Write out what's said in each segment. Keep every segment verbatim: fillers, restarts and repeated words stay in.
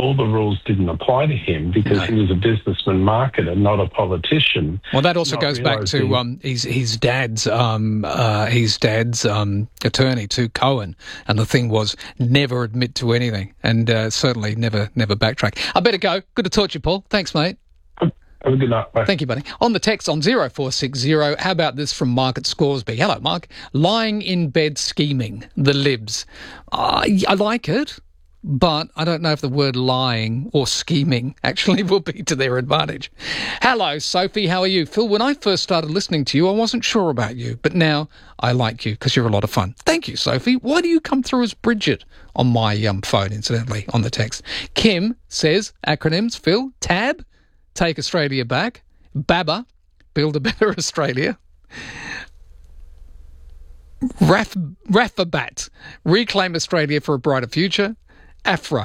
all the rules didn't apply to him because No. he was a businessman marketer, not a politician. Well, that also Not goes back to realising- um, his his dad's um, uh, his dad's um, attorney, to Cohen, and the thing was never admit to anything, and uh, certainly never never backtrack. I better go. Good to talk to you, Paul. Thanks, mate. Have a good night. Bye. Thank you, buddy. On the text on zero four six zero, how about this from Mark at Scoresby? Hello, Mark. Lying in bed scheming, the libs. Uh, I like it, but I don't know if the word lying or scheming actually will be to their advantage. Hello, Sophie. How are you? Phil, when I first started listening to you, I wasn't sure about you, but now I like you because you're a lot of fun. Thank you, Sophie. Why do you come through as Bridget on my um, phone, incidentally, on the text? Kim says, acronyms, Phil, TAB, Take Australia Back. BABA, Build a Better Australia. Raf, Rafabat, Reclaim Australia for a Brighter Future. AFRA,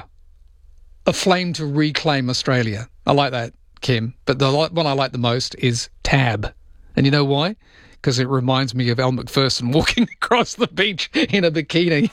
A Flame to Reclaim Australia. I like that, Kim. But the one I like the most is TAB. And you know why? Because it reminds me of Elle Macpherson walking across the beach in a bikini.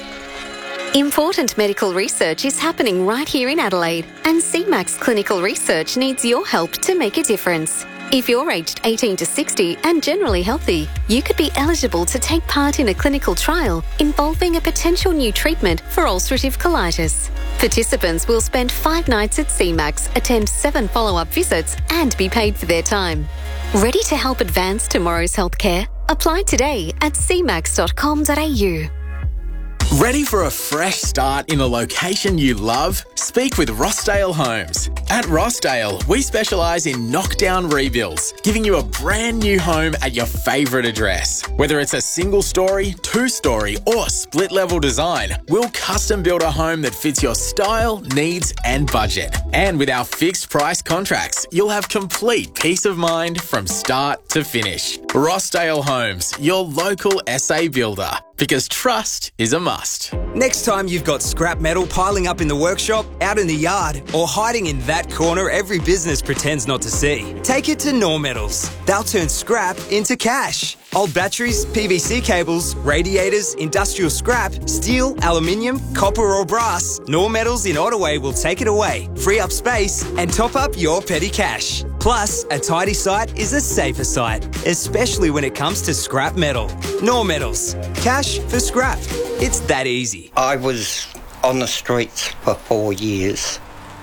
Important medical research is happening right here in Adelaide, and C MAX Clinical Research needs your help to make a difference. If you're aged eighteen to sixty and generally healthy, you could be eligible to take part in a clinical trial involving a potential new treatment for ulcerative colitis. Participants will spend five nights at C MAX, attend seven follow-up visits and be paid for their time. Ready to help advance tomorrow's healthcare? Apply today at c max dot com dot a u. Ready for a fresh start in a location you love? Speak with Rossdale Homes. At Rossdale, we specialise in knockdown rebuilds, giving you a brand new home at your favourite address. Whether it's a single story, two story or split level design, we'll custom build a home that fits your style, needs and budget. And with our fixed price contracts, you'll have complete peace of mind from start to finish. Rossdale Homes, your local S A builder. Because trust is a must. Next time you've got scrap metal piling up in the workshop, out in the yard, or hiding in that corner every business pretends not to see, take it to Nor Metals. They'll turn scrap into cash. Old batteries, P V C cables, radiators, industrial scrap, steel, aluminium, copper or brass, Nor Metals in Ottaway will take it away, free up space and top up your petty cash. Plus, a tidy site is a safer site, especially when it comes to scrap metal. Nor Metals. Cash for scrap. It's that easy. I was on the streets for four years.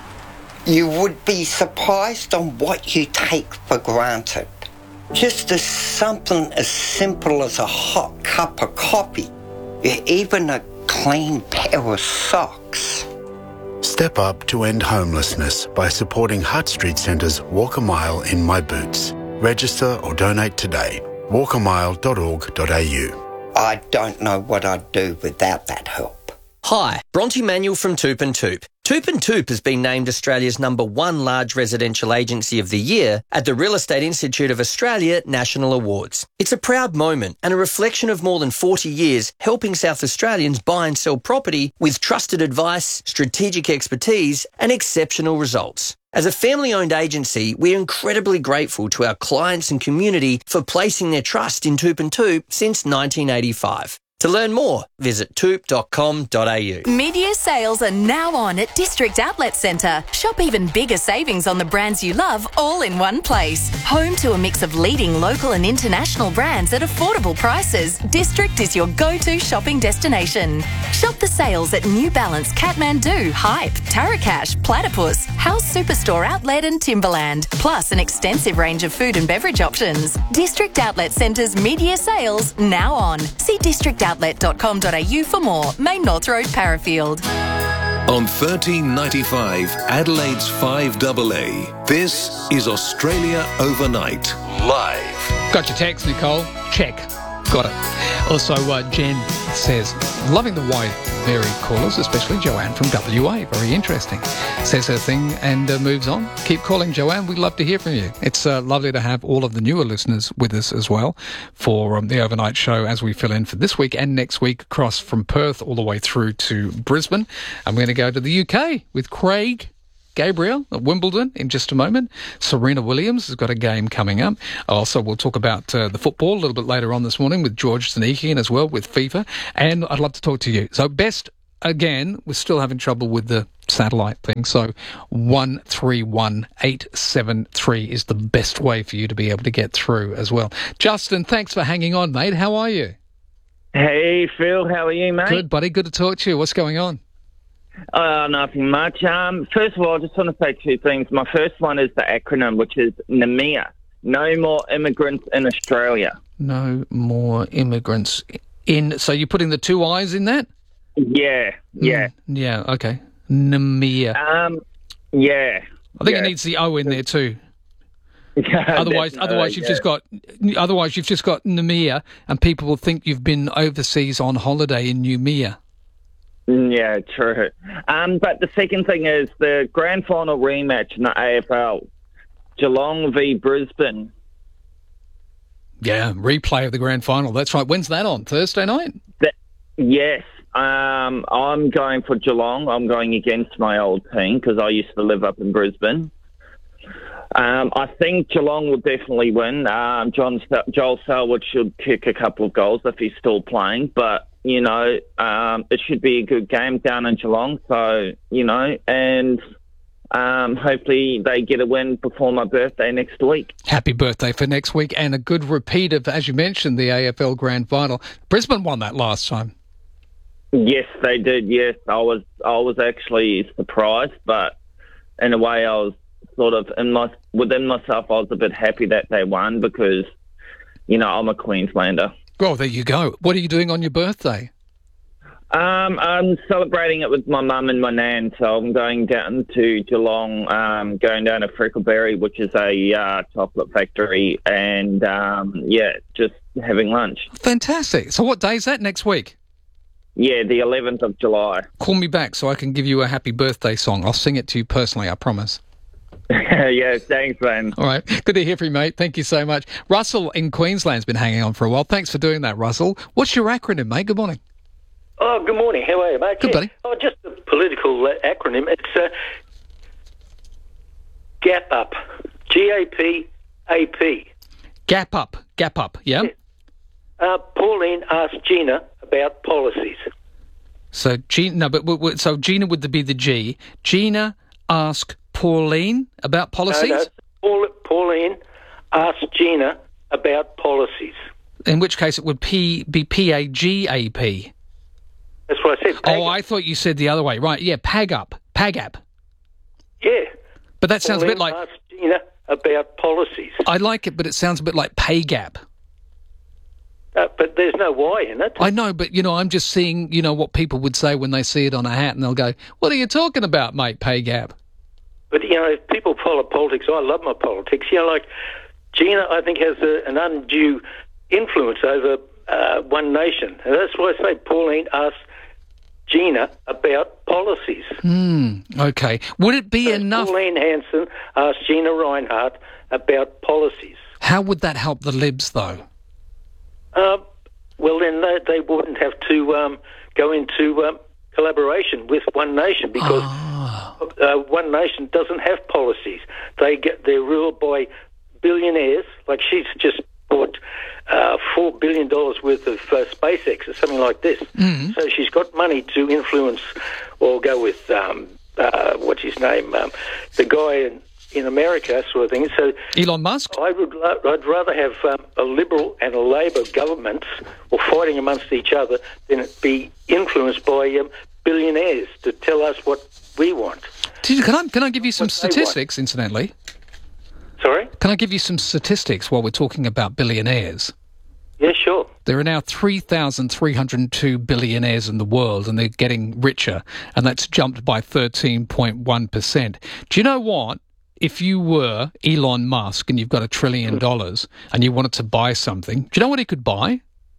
You would be surprised on what you take for granted. Just as something as simple as a hot cup of coffee, even a clean pair of socks. Step up to end homelessness by supporting Hutt Street Centre's Walk a Mile in My Boots. Register or donate today. walk a mile dot org dot a u. I don't know what I'd do without that help. Hi, Bronte Manuel from Toop and Toop. Toop and Toop has been named Australia's number one large residential agency of the year at the Real Estate Institute of Australia National Awards. It's a proud moment and a reflection of more than forty years helping South Australians buy and sell property with trusted advice, strategic expertise and exceptional results. As a family-owned agency, we're incredibly grateful to our clients and community for placing their trust in Toop and Toop since nineteen eighty-five. To learn more, visit toop dot com dot a u. Mid-year sales are now on at District Outlet Centre. Shop even bigger savings on the brands you love all in one place. Home to a mix of leading local and international brands at affordable prices, District is your go-to shopping destination. Shop the sales at New Balance, Kathmandu, Hype, Tarakash, Platypus, House Superstore Outlet and Timberland, plus an extensive range of food and beverage options. District Outlet Centre's mid-year sales now on. See district outlet dot com dot a u for more. Main North Road, Parafield. On thirteen ninety-five, Adelaide's five A A, this is Australia Overnight, live. Got your text, Nicole? Check. Got it. Also, uh, Jen says, loving the White Mary callers, especially Joanne from W A. Very interesting. Says her thing and uh, moves on. Keep calling, Joanne. We'd love to hear from you. It's uh, lovely to have all of the newer listeners with us as well for um, the overnight show as we fill in for this week and next week across from Perth all the way through to Brisbane. I'm going to go to the U K with Craig Gabriel at Wimbledon in just a moment. Serena Williams has got a game coming up. Also, we'll talk about uh, the football a little bit later on this morning with George Zanikian as well with FIFA. And I'd love to talk to you. So best, again, we're still having trouble with the satellite thing. So one three one eight seven three is the best way for you to be able to get through as well. Justin, thanks for hanging on, mate. How are you? Hey, Phil. How are you, mate? Good, buddy. Good to talk to you. What's going on? Uh, nothing much. Um, first of all, I just want to say two things. My first one is the acronym, which is NAMIA. No more immigrants in Australia. No more immigrants in... So you're putting the two I's in that? Yeah, yeah. Mm, yeah, okay. NAMIA. Um, yeah. I think yeah. it needs the O in there too. Yeah, otherwise, otherwise you've yeah. just got, otherwise you've just got NAMIA, and people will think you've been overseas on holiday in Noumea. Yeah, true. Um, but the second thing is the grand final rematch in the A F L, Geelong v Brisbane. Yeah, replay of the grand final. That's right. When's that on? Thursday night? That, yes. Um, I'm going for Geelong. I'm going against my old team because I used to live up in Brisbane. Um, I think Geelong will definitely win. Um, John Joel Selwood should kick a couple of goals if he's still playing, but you know, um, it should be a good game down in Geelong. So you know, and um, hopefully they get a win before my birthday next week. Happy birthday for next week, and a good repeat of, as you mentioned, the A F L Grand Final. Brisbane won that last time. Yes, they did. Yes, I was. I was actually surprised, but in a way, I was sort of in my within myself. I was a bit happy that they won because, you know, I'm a Queenslander. Well, there you go. What are you doing on your birthday? Um, I'm celebrating it with my mum and my nan, so I'm going down to Geelong, um, going down to Freckleberry, which is a uh, chocolate factory, and um, yeah, just having lunch. Fantastic. So what day is that next week? Yeah, the eleventh of July. Call me back so I can give you a happy birthday song. I'll sing it to you personally, I promise. Yeah, thanks, man. All right. Good to hear from you, mate. Thank you so much. Russell in Queensland's been hanging on for a while. Thanks for doing that, Russell. What's your acronym, mate? Good morning. Oh, good morning. How are you, mate? Good, yeah. buddy. Oh, just a political uh, acronym. It's uh, GAP UP. G A P A P. Gap up. Gap up, yeah? yeah. Uh, Pauline asked Gina about policies. So, Gina, no, but, but so Gina would be the G. Gina asked Pauline about policies? No, no. Paul, Pauline asked Gina about policies. In which case it would P, be P A G A P. That's what I said. Pag oh, I thought you said the other way. Right, yeah, Pag up. Pag up. Yeah. But that sounds Pauline a bit like... asked Gina about policies. I like it, but it sounds a bit like pay gap. Uh, but there's no Y in it. I know, but, you know, I'm just seeing, you know, what people would say when they see it on a hat, and they'll go, what are you talking about, mate, pay gap? But, you know, if people follow politics, I love my politics. You know, like, Gina, I think, has a, an undue influence over uh, One Nation. And that's why I say Pauline asked Gina about policies. Hmm, okay. Would it be so enough... Pauline Hanson asked Gina Reinhardt about policies. How would that help the Libs, though? Uh, well, then they, they wouldn't have to um, go into um, collaboration with One Nation because oh. uh, One Nation doesn't have policies. They get they're ruled by billionaires. Like she's just bought uh, four billion dollars worth of uh, SpaceX or something like this. Mm-hmm. So she's got money to influence or go with um, uh, what's his name, um, the guy in. in America, sort of thing. So Elon Musk? I would, I'd rather have um, a Liberal and a Labor government or fighting amongst each other than it be influenced by um, billionaires to tell us what we want. Can I, can I give you some What they statistics, incidentally? Sorry? Can I give you some statistics while we're talking about billionaires? Yeah, sure. There are now three thousand three hundred two billionaires in the world, and they're getting richer, and that's jumped by thirteen point one percent. Do you know what? If you were Elon Musk and you've got a trillion dollars and you wanted to buy something, do you know what he could buy?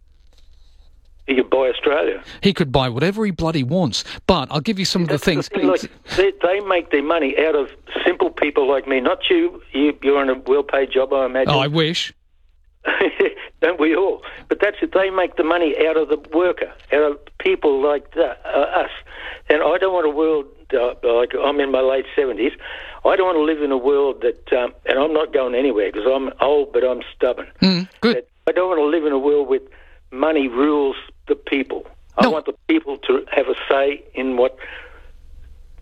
He could buy Australia. He could buy whatever he bloody wants. But I'll give you some of the That's things. the thing, like, they, they make their money out of simple people like me, not you. you you're on a well-paid job, I imagine. Oh, I wish. Don't we all? But that's it. They make the money out of the worker, out of people like the, uh, us. And I don't want a world uh, like I'm in my late seventies. I don't want to live in a world that, um, and I'm not going anywhere because I'm old, but I'm stubborn. Mm, good. I don't want to live in a world with money rules the people. No. I want the people to have a say in what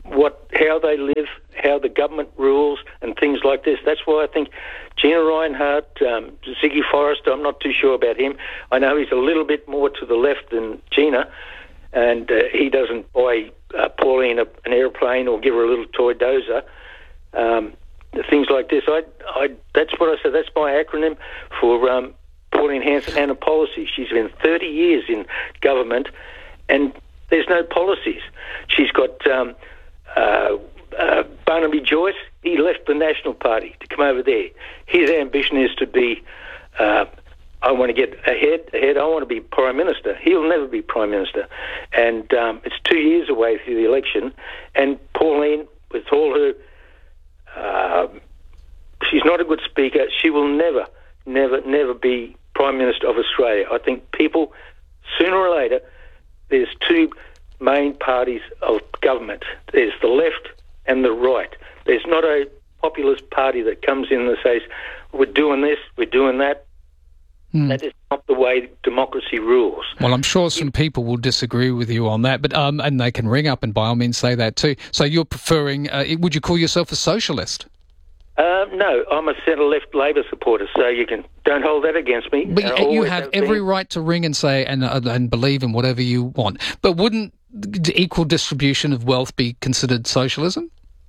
what how they live, how the government rules, and things like this. That's why I think Gina Reinhardt, um, Ziggy Forrester, I'm not too sure about him. I know he's a little bit more to the left than Gina, and uh, he doesn't buy uh, Pauline a, an airplane or give her a little toy dozer. Um, things like this. I, I, that's what I said. That's my acronym for um, Pauline Hanson and a policy. She's been thirty years in government, and there's no policies. She's got um, uh, uh, Barnaby Joyce. He left the National Party to come over there. His ambition is to be, uh, I want to get ahead, ahead. I want to be Prime Minister. He'll never be Prime Minister. And um, it's two years away through the election. And Pauline, with all her, uh, she's not a good speaker. She will never, never, never be Prime Minister of Australia. I think people, sooner or later, there's two main parties of government. There's the left and the right. There's not a populist party that comes in and says, we're doing this, we're doing that. Mm. That is not the way democracy rules. Well, I'm sure some people will disagree with you on that, but um, and they can ring up and by all means say that too. So you're preferring, uh, would you call yourself a socialist? Uh, no, I'm a centre-left Labor supporter, so you can don't hold that against me. But uh, you have every been. right to ring and say and uh, and believe in whatever you want. But wouldn't the equal distribution of wealth be considered socialism?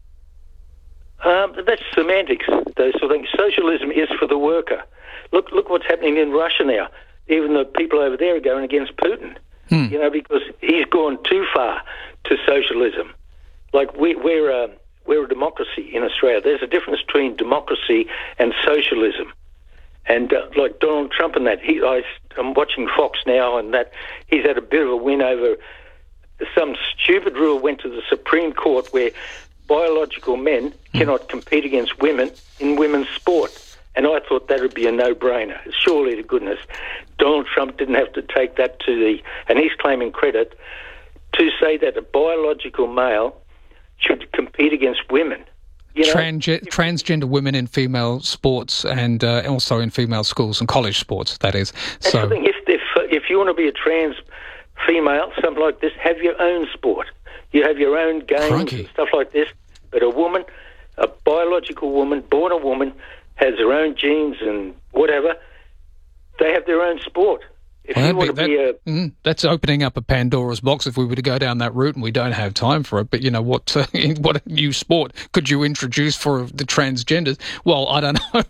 Um, that's semantics. Those sort of things. Socialism is for the worker. Look, look what's happening in Russia now. Even the people over there are going against Putin. Hmm. You know, because he's gone too far to socialism. Like we, we're a we're a democracy in Australia. There's a difference between democracy and socialism. And uh, like Donald Trump and that, he, I, I'm watching Fox now, and that he's had a bit of a win over some stupid rule went to the Supreme Court where biological men cannot compete against women in women's sport. And I thought that would be a no-brainer. Surely to goodness, Donald Trump didn't have to take that to the... And he's claiming credit to say that a biological male should compete against women. You know, Transge- transgender women in female sports and uh, also in female schools and college sports, that is. That's so, the thing. If, if, if you want to be a trans female, something like this, have your own sport. You have your own games Crikey. and stuff like this. But a woman, a biological woman, born a woman, has her own genes and whatever. They have their own sport. If well, you want be, to be that, a... Mm, that's opening up a Pandora's box if we were to go down that route, and we don't have time for it. But, you know, what uh, what new sport could you introduce for the transgenders? Well, I don't know.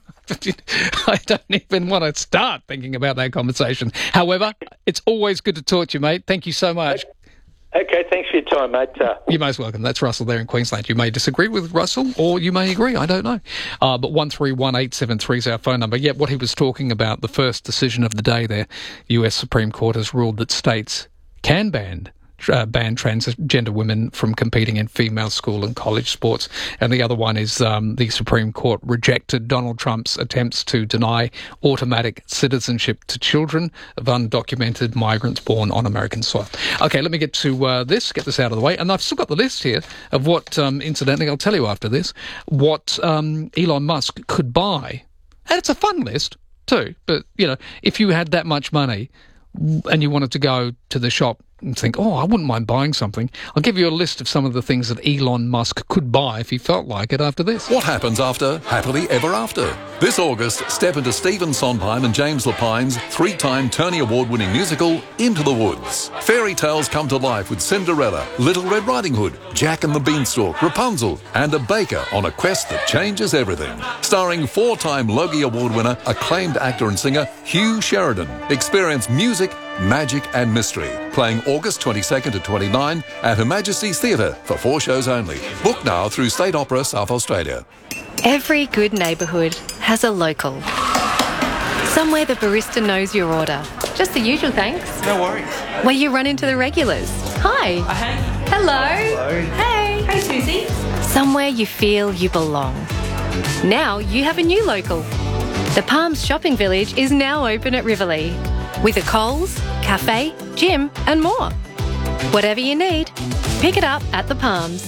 I don't even want to start thinking about that conversation. However, it's always good to talk to you, mate. Thank you so much. Okay, thanks for your time, mate. Uh, You're most welcome. That's Russell there in Queensland. You may disagree with Russell or you may agree. I don't know. Uh, but one three one eight seven three is our phone number. Yeah, what he was talking about, the first decision of the day there, U S Supreme Court has ruled that states can ban Uh, ban transgender women from competing in female school and college sports. And the other one is um, the Supreme Court rejected Donald Trump's attempts to deny automatic citizenship to children of undocumented migrants born on American soil. Okay, let me get to uh, this, get this out of the way. And I've still got the list here of what, um, incidentally, I'll tell you after this, what um, Elon Musk could buy. And it's a fun list too. But, you know, if you had that much money and you wanted to go to the shop and think, oh, I wouldn't mind buying something, I'll give you a list of some of the things that Elon Musk could buy if he felt like it after this. What happens after Happily Ever After? This August, step into Stephen Sondheim and James Lapine's three-time Tony Award-winning musical, Into the Woods. Fairy tales come to life with Cinderella, Little Red Riding Hood, Jack and the Beanstalk, Rapunzel, and a baker on a quest that changes everything. Starring four-time Logie Award winner, acclaimed actor and singer Hugh Sheridan. Experience music, magic and mystery. Playing August twenty-second to twenty-ninth at Her Majesty's Theatre for four shows only. Book now through State Opera South Australia. Every good neighbourhood has a local. Somewhere the barista knows your order. Just the usual thanks. No worries. Where you run into the regulars. Hi. Uh, hey. Hello. Hello. Hey. Hey, Susie. Somewhere you feel you belong. Now you have a new local. The Palms Shopping Village is now open at Riverlea. With a Coles, cafe, gym and more. Whatever you need, pick it up at the Palms.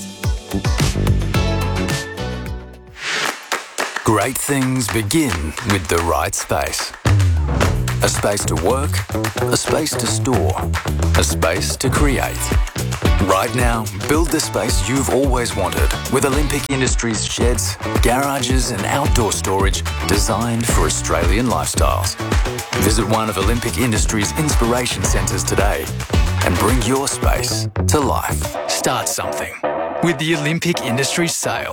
Great things begin with the right space. A space to work, a space to store, a space to create. Right now, build the space you've always wanted with Olympic Industries sheds, garages and outdoor storage designed for Australian lifestyles. Visit one of Olympic Industries' inspiration centres today and bring your space to life. Start something with the Olympic Industries sale.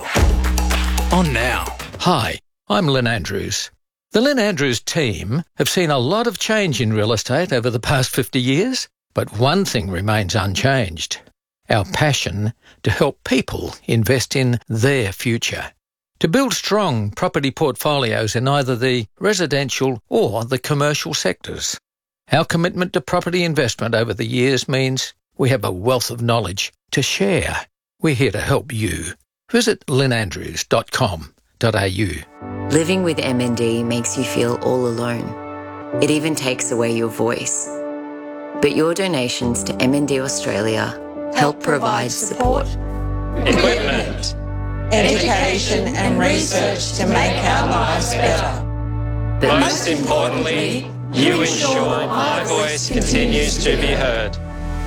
On now. Hi, I'm Lynn Andrews. The Lynn Andrews team have seen a lot of change in real estate over the past fifty years, but one thing remains unchanged: our passion to help people invest in their future, to build strong property portfolios in either the residential or the commercial sectors. Our commitment to property investment over the years means we have a wealth of knowledge to share. We're here to help you. Visit lynn andrews dot com dot a u. Living with M N D makes you feel all alone. It even takes away your voice. But your donations to M N D Australia help provide support, equipment, education and research to make our lives better. But most importantly, you ensure my voice continues to be heard.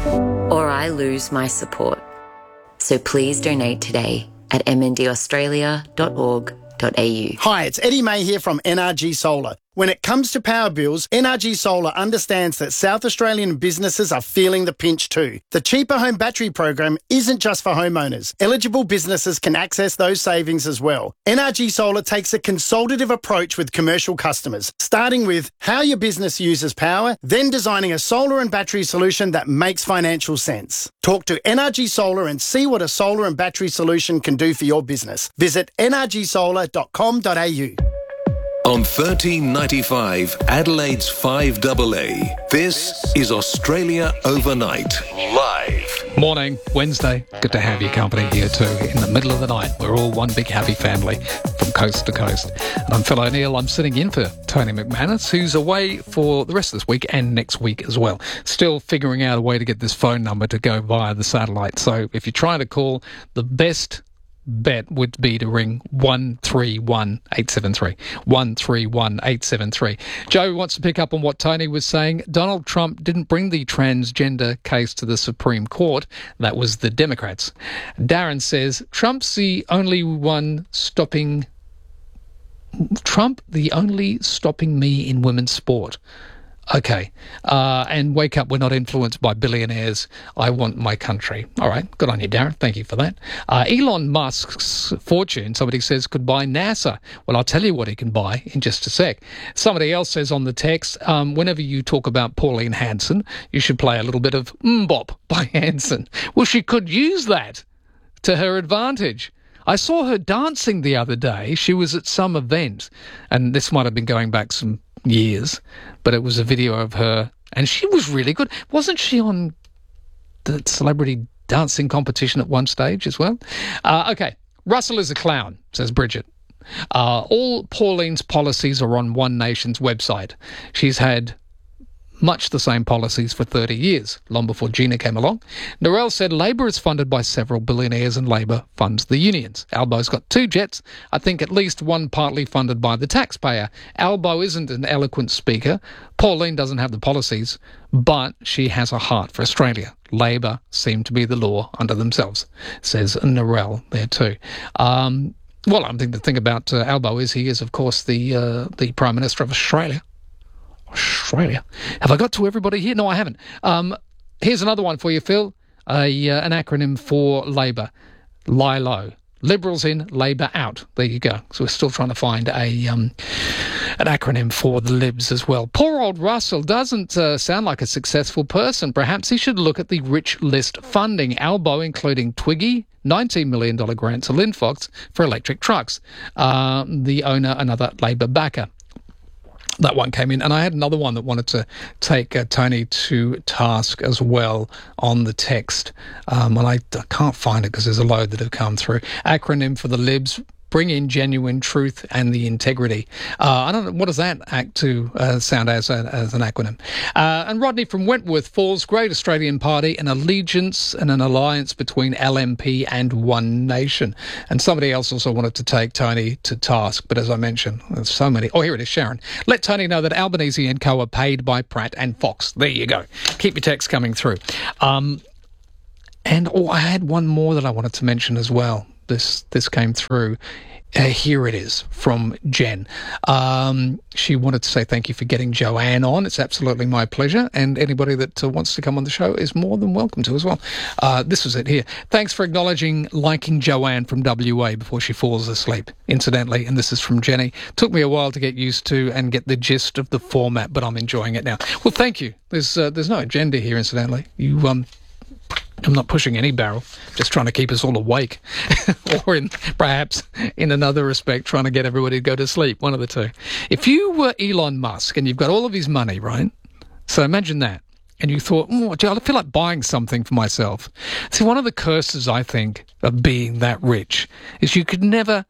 or I lose my support. So please donate today at m n d australia dot org dot a u. Hi, it's Eddie May here from N R G Solar. When it comes to power bills, N R G Solar understands that South Australian businesses are feeling the pinch too. The Cheaper Home Battery program isn't just for homeowners. Eligible businesses can access those savings as well. N R G Solar takes a consultative approach with commercial customers, starting with how your business uses power, then designing a solar and battery solution that makes financial sense. Talk to N R G Solar and see what a solar and battery solution can do for your business. Visit n r g solar dot com dot a u. On thirteen ninety-five, Adelaide's five A A, this is Australia Overnight, live. Morning, Wednesday. Good to have your company here too. In the middle of the night, we're all one big happy family from coast to coast. And I'm Phil O'Neill. I'm sitting in for Tony McManus, who's away for the rest of this week and next week as well. Still figuring out a way to get this phone number to go via the satellite. So if you're trying to call, the best bet would be to ring one three one eight seven three. one three one eight seven three. Joe wants to pick up on what Tony was saying. Donald Trump didn't bring the transgender case to the Supreme Court. That was the Democrats. Darren says, Trump's the only one stopping... Trump, the only stopping me in women's sport. Okay. Uh, and wake up, we're not influenced by billionaires. I want my country. All right. Good on you, Darren. Thank you for that. Uh, Elon Musk's fortune, somebody says, could buy NASA. Well, I'll tell you what he can buy in just a sec. Somebody else says on the text, um, whenever you talk about Pauline Hanson, you should play a little bit of Mbop by Hanson. Well, she could use that to her advantage. I saw her dancing the other day. She was at some event, and this might have been going back some years, but it was a video of her, and she was really good. Wasn't she on the celebrity dancing competition at one stage as well? Uh, okay, Russell is a clown, says Bridget. Uh, all Pauline's policies are on One Nation's website. She's had much the same policies for thirty years, long before Gina came along. Narelle said Labor is funded by several billionaires and Labor funds the unions. Albo's got two jets, I think at least one partly funded by the taxpayer. Albo isn't an eloquent speaker. Pauline doesn't have the policies, but she has a heart for Australia. Labor seem to be the law unto themselves, says Narelle there too. Um, well, I'm thinking to think about uh, Albo is he is, of course, the uh, the Prime Minister of Australia. Australia. Have I got to everybody here? No, I haven't. Um, here's another one for you, Phil. A, uh, an acronym for Labor. LILO. Liberals in, Labor out. There you go. So we're still trying to find a um, an acronym for the Libs as well. Poor old Russell doesn't uh, sound like a successful person. Perhaps he should look at the rich list funding. Albo, including Twiggy, nineteen million dollars grant to Linfox for electric trucks. Uh, the owner, another Labor backer. That one came in. And I had another one that wanted to take uh, Tony to task as well on the text. Um, and I, I can't find it because there's a load that have come through. Acronym for the Libs. Bring in genuine truth and the integrity. Uh, I don't know, what does that act to uh, sound as, a, as an acronym? Uh, and Rodney from Wentworth Falls, Great Australian Party, an allegiance and an alliance between L M P and One Nation. And somebody else also wanted to take Tony to task, but as I mentioned, there's so many. Oh, here it is, Sharon. Let Tony know that Albanese and Co are paid by Pratt and Fox. There you go. Keep your texts coming through. Um... And oh, I had one more that I wanted to mention as well. This this came through. Uh, here it is from Jen. Um, she wanted to say thank you for getting Joanne on. It's absolutely my pleasure. And anybody that uh, wants to come on the show is more than welcome to as well. Uh, this is it here. Thanks for acknowledging liking Joanne from W A before she falls asleep, incidentally. And this is from Jenny. Took me a while to get used to and get the gist of the format, but I'm enjoying it now. Well, thank you. There's uh, there's no agenda here, incidentally. You um. I'm not pushing any barrel, just trying to keep us all awake. Or in perhaps in another respect, trying to get everybody to go to sleep, one of the two. If you were Elon Musk and you've got all of his money, right? So imagine that. And you thought, oh, gee, I feel like buying something for myself. See, one of the curses, I think, of being that rich is you could never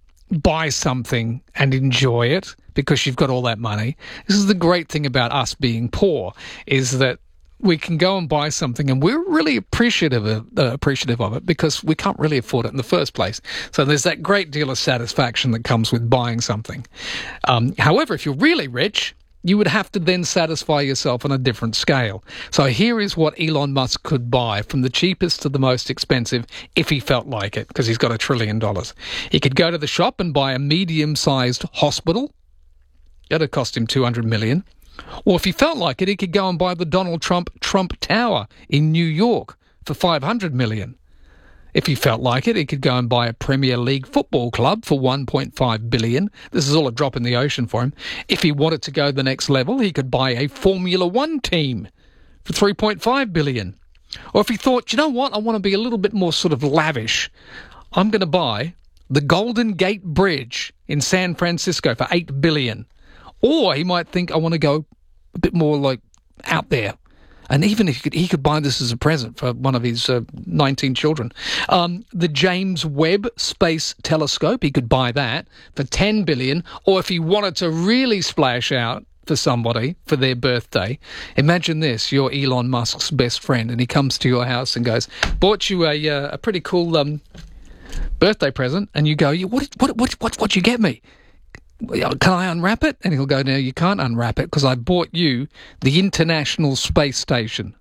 buy something and enjoy it because you've got all that money. This is the great thing about us being poor, is that we can go and buy something and we're really appreciative of, uh, appreciative of it because we can't really afford it in the first place. So there's that great deal of satisfaction that comes with buying something. Um, however, if you're really rich, you would have to then satisfy yourself on a different scale. So here is what Elon Musk could buy from the cheapest to the most expensive if he felt like it, because he's got a trillion dollars. He could go to the shop and buy a medium-sized hospital. That'd cost him two hundred million dollars. Or if he felt like it, he could go and buy the Donald Trump Trump Tower in New York for five hundred million dollars. If he felt like it, he could go and buy a Premier League football club for one point five billion dollars. This is all a drop in the ocean for him. If he wanted to go the next level, he could buy a Formula One team for three point five billion dollars. Or if he thought, you know what, I want to be a little bit more sort of lavish, I'm going to buy the Golden Gate Bridge in San Francisco for eight billion dollars. Or he might think, I want to go a bit more like out there. And even if he could, he could buy this as a present for one of his uh, nineteen children. Um, the James Webb Space Telescope, he could buy that for ten billion dollars. Or if he wanted to really splash out for somebody for their birthday, imagine this, you're Elon Musk's best friend and he comes to your house and goes, bought you a, uh, a pretty cool um, birthday present. And you go, what, what, what, what, what'd you get me? Can I unwrap it? And he'll go, no, you can't unwrap it because I bought you the International Space Station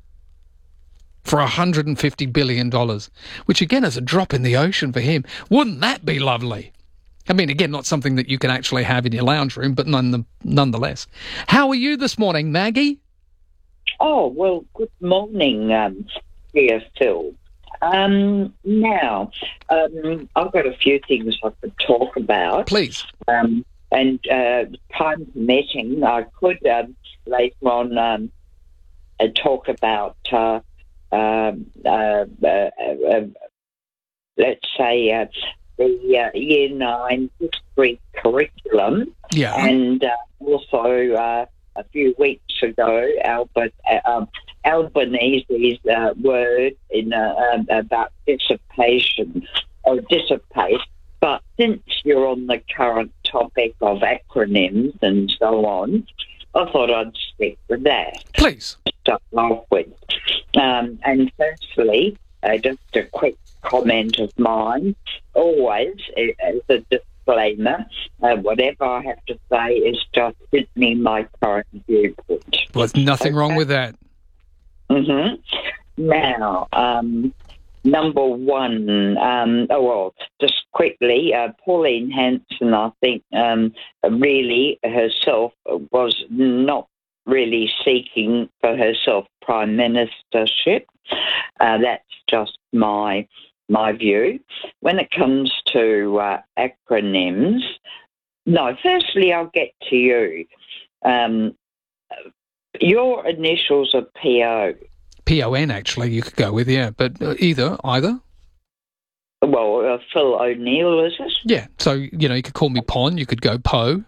for one hundred fifty billion dollars, which again is a drop in the ocean for him. Wouldn't that be lovely? I mean, again, not something that you can actually have in your lounge room, but none, nonetheless. How are you this morning, Maggie? Oh, well, good morning, um, dear Phil. Um, now, um, I've got a few things I could talk about. Please. Um, and uh, time permitting, I could um, later on um, uh, talk about, uh, um, uh, uh, uh, let's say, uh, the uh, Year nine history curriculum. Yeah. And uh, also uh, a few weeks ago, Albert... Uh, um, Albanese's uh, word in uh, um, about dissipation or dissipate. But since you're on the current topic of acronyms and so on, I thought I'd stick with that. Please. To start off with. Um, and firstly, uh, just a quick comment of mine. Always, as a disclaimer, uh, whatever I have to say is just simply my current viewpoint. Well, there's nothing okay. wrong with that. Mm-hmm. Now, um, number one, um, oh, well, just quickly, uh, Pauline Hanson, I think, um, really herself was not really seeking for herself prime ministership. Uh, that's just my my view. When it comes to uh, acronyms, no, firstly, I'll get to you. Um, Your initials are P O. P O N, actually, you could go with, yeah. But uh, either, either. Well, uh, Phil O'Neill, is it? Yeah. So, you know, you could call me Pon. You could go Poe.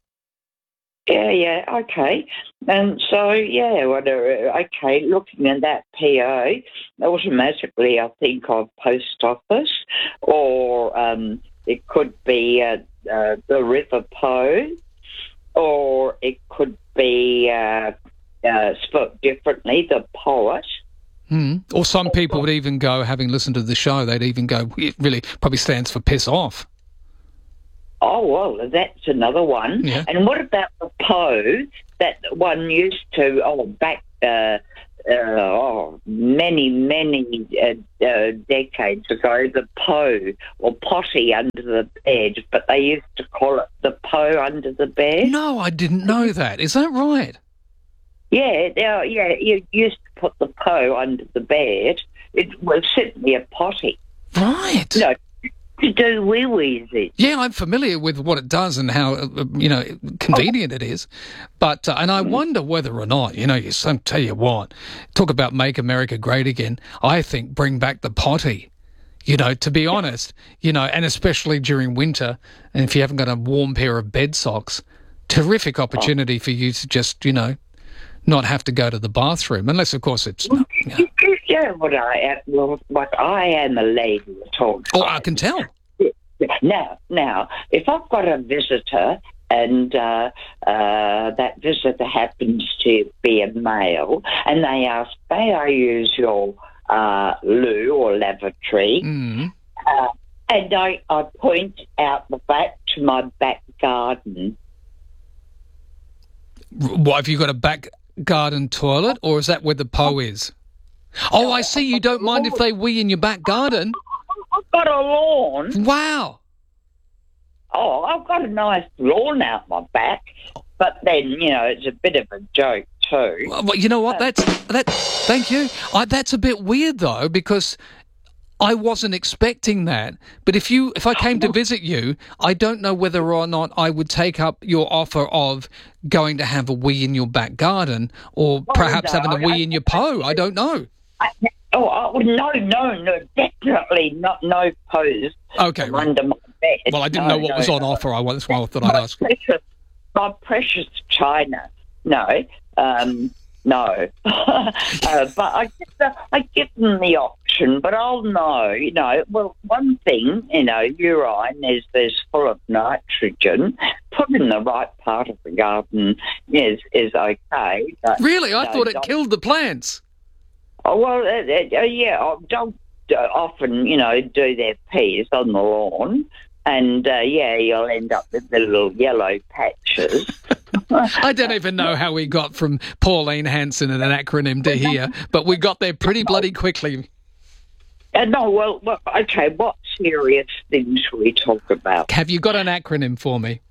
Yeah, yeah, okay. And so, yeah, well, uh, okay, looking at that P O, automatically I think of post office, or um, it could be uh, uh, the River Po, or it could be... Uh, Uh, spoke differently, the poet. Mm. Or some people would even go, having listened to the show, they'd even go, it really probably stands for piss off. Oh, well, that's another one. Yeah. And what about the Poe, that one used to, oh, back uh, uh, oh, many, many uh, uh, decades ago, the Poe or potty under the bed, but they used to call it the Poe under the bed. No, I didn't know that. Is that right? Yeah, yeah, yeah. You used to put the Poe under the bed. It was simply a potty. Right. No, to do wee-wees in. Yeah, I'm familiar with what it does and how, uh, you know, convenient it is. But, uh, and I wonder whether or not, you know, you some tell you what, talk about make America great again. I think bring back the potty, you know, to be honest, you know, and especially during winter. And if you haven't got a warm pair of bed socks, terrific opportunity for you to just, you know, not have to go to the bathroom, unless, of course, it's... You know. Yeah, what I am, well, what I am a lady at all times. Oh, I can tell. Now, now, if I've got a visitor and uh, uh, that visitor happens to be a male and they ask, may I use your uh, loo or lavatory? Mm. Uh, and I, I point out the back to my back garden. What, have you got a back garden toilet, or is that where the Poe is? Oh, I see. You don't mind if they wee in your back garden. I've got a lawn. Wow. Oh, I've got a nice lawn out my back, but then, you know, it's a bit of a joke too. Well, you know what? That's that. Thank you. I, that's a bit weird though, because I wasn't expecting that. But if you, if I came to visit you, I don't know whether or not I would take up your offer of going to have a wee in your back garden, or Oh, perhaps no, having a I- wee in your Poe. I don't know. I, oh, I, no, no, no, definitely not. No pose. Okay, from right. under my bed. Well, I didn't No, know what no, was on no. offer. I that's why I thought I'd My ask. precious, my precious China. No, um, no. uh, but I give, the, I give them the option, but I'll know, you know, well, one thing, you know, urine is, is full of nitrogen. Put in the right part of the garden is, is okay. But, Really? I no, thought it don't- killed the plants. Oh, well, uh, uh, yeah, oh, dogs uh, often, you know, do their peas on the lawn, and, uh, yeah, you'll end up with the little yellow patches. I don't even know how we got from Pauline Hanson and an acronym to here, but we got there pretty bloody quickly. Uh, no, well, well, okay, what serious things should we talk about? Have you got an acronym for me?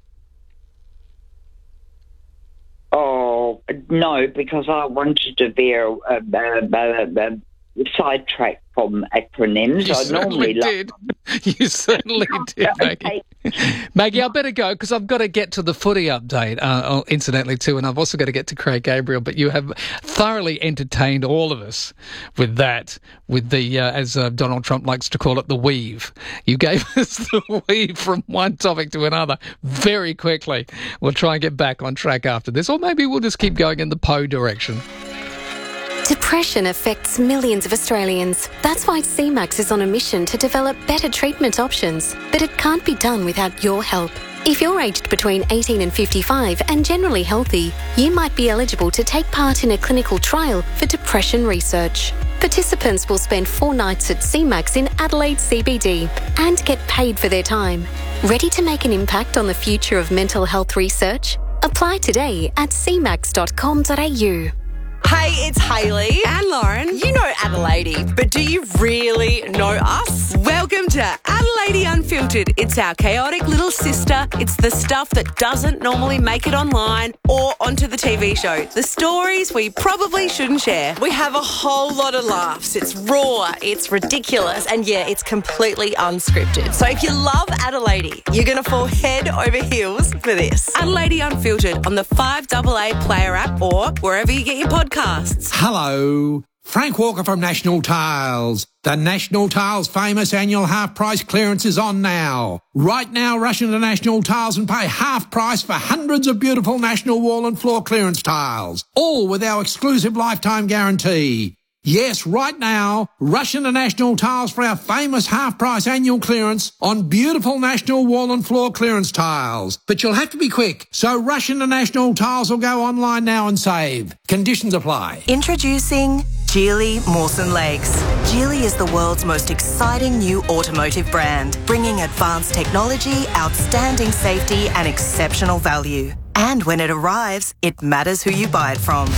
Oh, no, because I wanted to be a, a, a, a, a sidetrack from acronyms. You I certainly normally love did. You certainly did, Maggie. Maggie, I better go because I've got to get to the footy update, uh, oh, incidentally, too, and I've also got to get to Craig Gabriel, but you have thoroughly entertained all of us with that, with the, uh, as uh, Donald Trump likes to call it, the weave. You gave us the weave from one topic to another very quickly. We'll try and get back on track after this, or maybe we'll just keep going in the Poe direction. Depression affects millions of Australians. That's why C MAX is on a mission to develop better treatment options. But it can't be done without your help. If you're aged between eighteen and fifty-five and generally healthy, you might be eligible to take part in a clinical trial for depression research. Participants will spend four nights at C MAX in Adelaide C B D and get paid for their time. Ready to make an impact on the future of mental health research? Apply today at c max dot com dot a u. Hey, it's Hayley and Lauren. You know Adelaide, but do you really know us? Welcome to Adelaide Unfiltered. It's our chaotic little sister. It's the stuff that doesn't normally make it online or onto the T V show. The stories we probably shouldn't share. We have a whole lot of laughs. It's raw, it's ridiculous, and yeah, it's completely unscripted. So if you love Adelaide, you're going to fall head over heels for this. Adelaide Unfiltered on the five A A Player app or wherever you get your podcasts. Hello, Frank Walker from National Tiles. The National Tiles famous annual half price clearance is on now. Right now, rush into National Tiles and pay half price for hundreds of beautiful National wall and floor clearance tiles, all with our exclusive lifetime guarantee. Yes, right now, rush into National Tiles for our famous half-price annual clearance on beautiful National wall and floor clearance tiles. But you'll have to be quick, so rush into National Tiles or go online now and save. Conditions apply. Introducing Geely Mawson Lakes. Geely is the world's most exciting new automotive brand, bringing advanced technology, outstanding safety and exceptional value. And when it arrives, it matters who you buy it from. At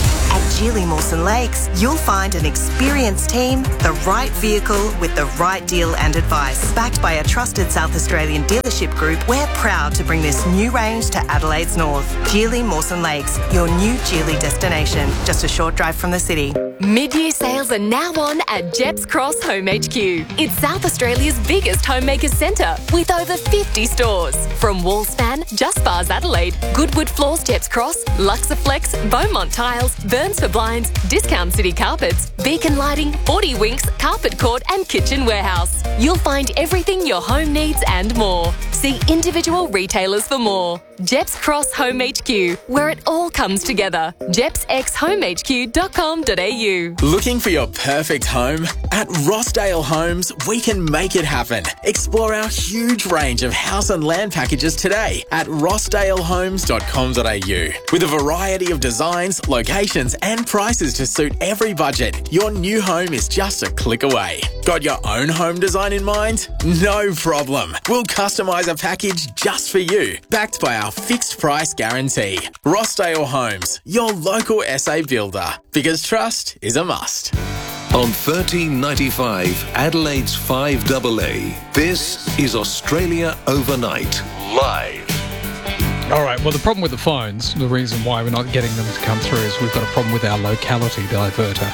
Geely Mawson Lakes, you'll find an experienced team, the right vehicle with the right deal and advice. Backed by a trusted South Australian dealership group, we're proud to bring this new range to Adelaide's north. Geely Mawson Lakes, your new Geely destination, just a short drive from the city. Mid-year sales are now on at Jeps Cross Home H Q. It's South Australia's biggest homemakers centre with over fifty stores. From Wallspan, Just Bars Adelaide, Goodwood Floors Jeps Cross, Luxaflex, Beaumont Tiles, Burns for Blinds, Discount City Carpets, Beacon Lighting, forty Winks, Carpet Court and Kitchen Warehouse. You'll find everything your home needs and more. See individual retailers for more. Jeps Cross Home H Q, where it all comes together. jeps x home h q dot com dot a u. Looking for your perfect home? At Rossdale Homes, we can make it happen. Explore our huge range of house and land packages today at rossdale homes dot com dot a u. With a variety of designs, locations and prices to suit every budget, your new home is just a click away. Got your own home design in mind? No problem. We'll customise a package just for you, backed by our fixed price guarantee. Rossdale Homes, your local S A builder, because trust is a must. On thirteen ninety-five, Adelaide's five A A, this is Australia Overnight, live. All right, well, the problem with the phones, the reason why we're not getting them to come through is we've got a problem with our locality diverter.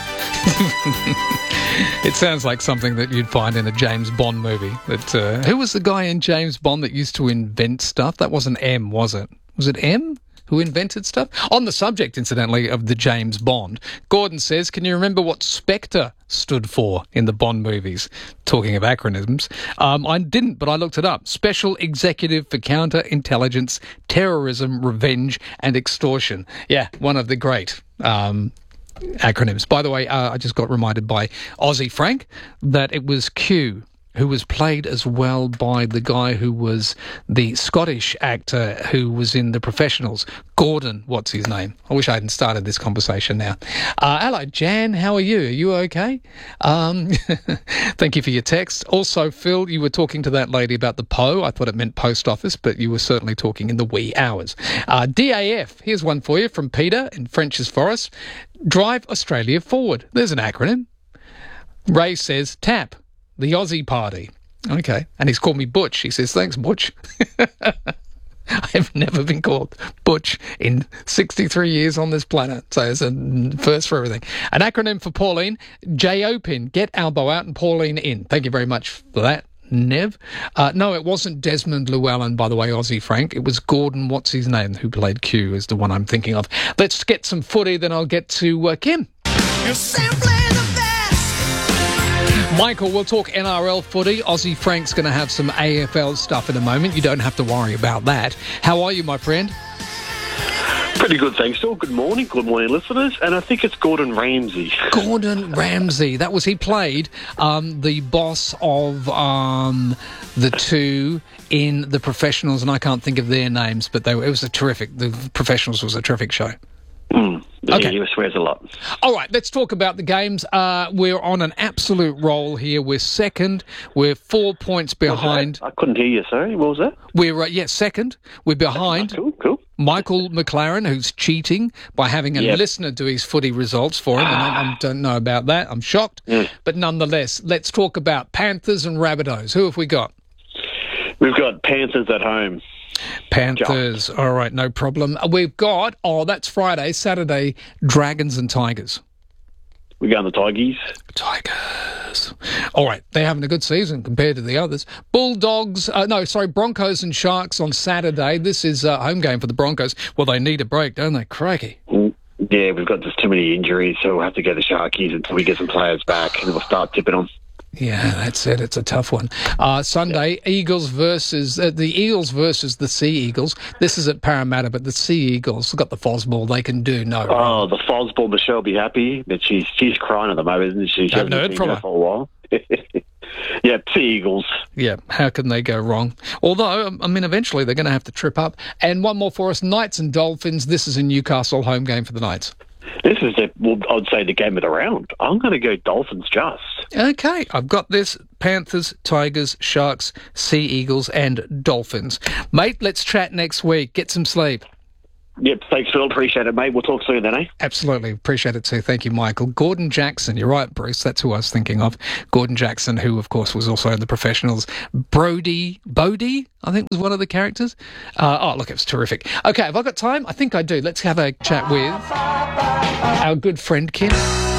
It sounds like something that you'd find in a James Bond movie. That uh, who was the guy in James Bond that used to invent stuff? That wasn't M, was it? Was it M who invented stuff? On the subject, incidentally, of the James Bond, Gordon says, can you remember what Spectre stood for in the Bond movies? Talking of acronyms. Um, I didn't, but I looked it up. Special Executive for Counterintelligence, Terrorism, Revenge and Extortion. Yeah, one of the great um acronyms. By the way, uh, I just got reminded by Aussie Frank that it was Q, who was played as well by the guy who was the Scottish actor who was in The Professionals. Gordon, what's his name? I wish I hadn't started this conversation now. Uh, hello, Jan. How are you? Are you okay? Um, thank you for your text. Also, Phil, you were talking to that lady about the P O. I thought it meant post office, but you were certainly talking in the wee hours. Uh, D A F, here's one for you from Peter in French's Forest. Drive Australia Forward. There's an acronym. Ray says TAP. The Aussie Party. Okay. And he's called me Butch. He says, thanks, Butch. I have never been called Butch in sixty-three years on this planet. So it's a first for everything. An acronym for Pauline, J O P I N. Get Albo out and Pauline in. Thank you very much for that, Nev. Uh, no, it wasn't Desmond Llewellyn, by the way, Aussie Frank. It was Gordon, what's his name, who played Q, is the one I'm thinking of. Let's get some footy, then I'll get to uh, Kim. You're simply the Michael, we'll talk N R L footy. Aussie Frank's going to have some A F L stuff in a moment. You don't have to worry about that. How are you, my friend? Pretty good, thanks, Phil. Good morning. Good morning, listeners. And I think it's Gordon Ramsay. Gordon Ramsay. That was, he played um, the boss of um, the two in The Professionals, and I can't think of their names, but they were, it was a terrific, The Professionals was a terrific show. Mm. Okay. Yeah, he swears a lot. All right, let's talk about the games. Uh, we're on an absolute roll here. We're second. We're four points behind. I couldn't hear you, sorry. What was that? We're, uh, yeah, second. We're behind. Cool, cool. Michael McLaren, who's cheating by having a Yep. listener do his footy results for him, and I, I don't know about that. I'm shocked. Mm. But nonetheless, let's talk about Panthers and Rabbitohs. Who have we got? We've got Panthers at home. Panthers. All right, no problem. We've got, oh, that's Friday, Saturday, Dragons and Tigers. We're going the Tigers. Tigers. All right, they're having a good season compared to the others. Bulldogs, uh, no, sorry, Broncos and Sharks on Saturday. This is a home game for the Broncos. Well, they need a break, don't they? Crikey. Yeah, we've got just too many injuries, so we'll have to go to Sharkies until we get some players back, and we'll start tipping on. Yeah, that's it. It's a tough one. Uh, Sunday, yeah. Eagles versus uh, the Eagles versus the Sea Eagles. This is at Parramatta, but the Sea Eagles got the Fosball. They can do no. Oh, the Fosball, Michelle be happy, but she's she's crying at the moment, isn't she? She I haven't hasn't heard seen from her her for a while. Yeah, Sea Eagles. Yeah, how can they go wrong? Although, I mean, eventually they're going to have to trip up. And one more for us, Knights and Dolphins. This is a Newcastle home game for the Knights. This is, the, well, I'd say, the game of the round. I'm going to go Dolphins just. Okay, I've got this. Panthers, Tigers, Sharks, Sea Eagles and Dolphins. Mate, let's chat next week. Get some sleep. Yep, thanks, Phil. Appreciate it, mate. We'll talk soon then, eh? Absolutely. Appreciate it too. Thank you, Michael. Gordon Jackson. You're right, Bruce. That's who I was thinking of. Gordon Jackson, who, of course, was also in The Professionals. Brody, Bodie, I think was one of the characters. Uh, oh, look, it was terrific. Okay, have I got time? I think I do. Let's have a chat with our good friend, Kim.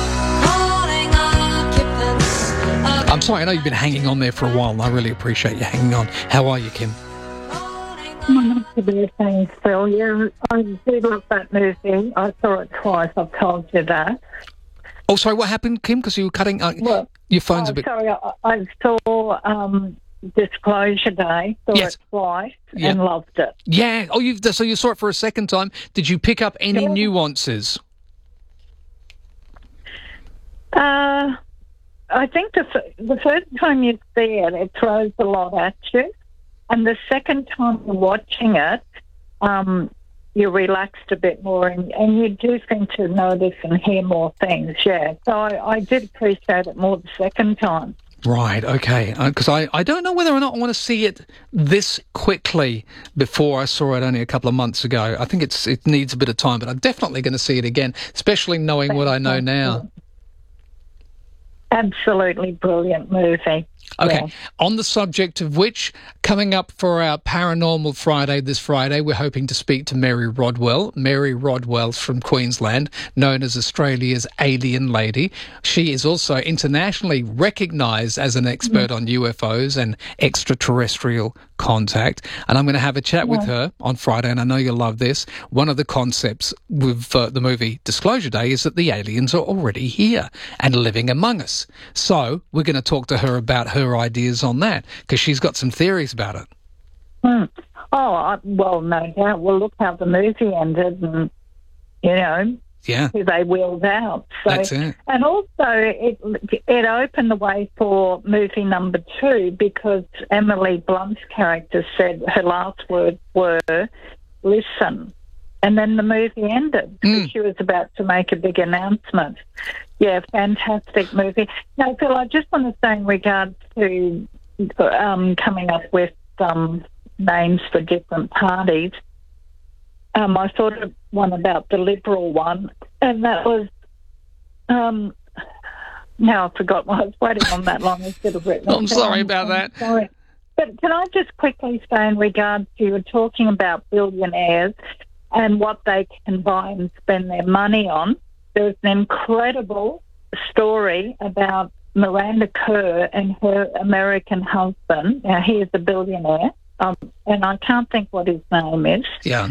I'm sorry, I know you've been hanging on there for a while, and I really appreciate you hanging on. How are you, Kim? Not to be thanks, Phil. Yeah, I did love that movie. I saw it twice. I've told you that. Oh, sorry, what happened, Kim? Because you were cutting... Uh, well, your phone's oh, a bit... Sorry, I, I saw um, Disclosure Day, saw yes. it twice, yeah. and loved it. Yeah. Oh, you so you saw it for a second time. Did you pick up any yeah. nuances? Uh, I think the, the first time you see it, it throws a lot at you. And the second time you're watching it, um, you're relaxed a bit more and, and you do seem to notice and hear more things, yeah. So I, I did appreciate it more the second time. Right, okay. Because uh, I, I don't know whether or not I want to see it this quickly before I saw it only a couple of months ago. I think it's it needs a bit of time, but I'm definitely going to see it again, especially knowing what I know now. Absolutely brilliant movie. Okay, yeah. On the subject of which, coming up for our Paranormal Friday this Friday, we're hoping to speak to Mary Rodwell. Mary Rodwell from Queensland, known as Australia's Alien Lady. She is also internationally recognised as an expert mm. on U F Os and extraterrestrial contact. And I'm going to have a chat yeah. with her on Friday, and I know you'll love this. One of the concepts with uh, the movie Disclosure Day is that the aliens are already here and living among us. So we're going to talk to her about her ideas on that, because she's got some theories about it. Mm. Oh, I, well, no doubt. Well, look how the movie ended, and, you know, yeah. who they wheeled out. So, That's it. And also, it it opened the way for movie number two, because Emily Blunt's character said her last words were, listen. And then the movie ended because mm. she was about to make a big announcement. Yeah, fantastic movie. Now, Phil, I just want to say in regards to um, coming up with um, names for different parties, um, I thought of one about the Liberal one, and that was, um, now I forgot why I was waiting on that long. I should have written I'm it sorry down. about I'm that. Sorry. But can I just quickly say in regards to, you were talking about billionaires and what they can buy and spend their money on. There's an incredible story about Miranda Kerr and her American husband. Now, he is a billionaire, um, and I can't think what his name is. Yeah.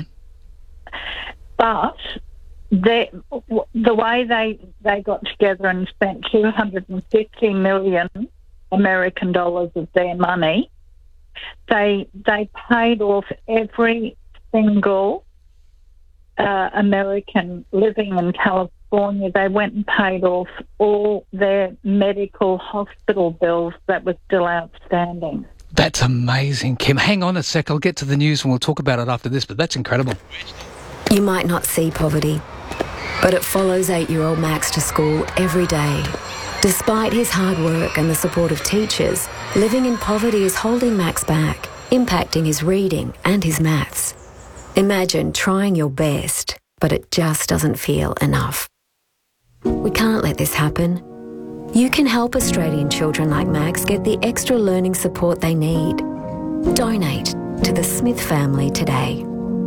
But they, the way they, they got together and spent two hundred fifty million American dollars of their money, they they paid off every single Uh, American living in California. They went and paid off all their medical hospital bills that were still outstanding. That's amazing, Kim. Hang on a sec. I'll get to the news and we'll talk about it after this, but that's incredible. You might not see poverty, but it follows eight-year-old Max to school every day. Despite his hard work and the support of teachers, living in poverty is holding Max back, impacting his reading and his maths. Imagine trying your best, but it just doesn't feel enough. We can't let this happen. You can help Australian children like Max get the extra learning support they need. Donate to the Smith family today.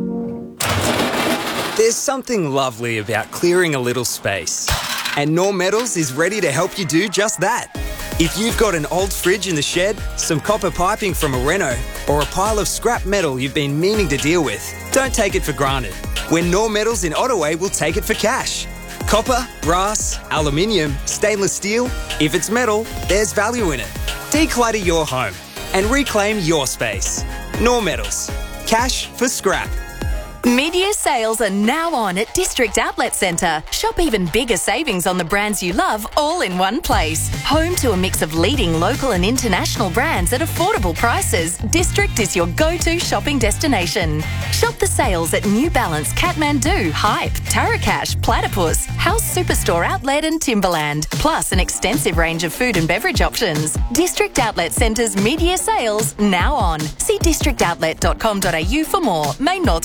There's something lovely about clearing a little space. And Norm Metals is ready to help you do just that. If you've got an old fridge in the shed, some copper piping from a reno, or a pile of scrap metal you've been meaning to deal with, don't take it for granted. When Norm Metals in Ottaway will take it for cash. Copper, brass, aluminium, stainless steel, if it's metal, there's value in it. Declutter your home and reclaim your space. Norm Metals. Cash for scrap. Mid-year sales are now on at District Outlet Centre. Shop even bigger savings on the brands you love all in one place. Home to a mix of leading local and international brands at affordable prices, District is your go-to shopping destination. Shop the sales at New Balance, Kathmandu, Hype, Tarakash, Platypus, House Superstore Outlet and Timberland, plus an extensive range of food and beverage options. District Outlet Centre's mid-year sales now on. See district outlet dot com dot a u for more. Main North Road, Paris.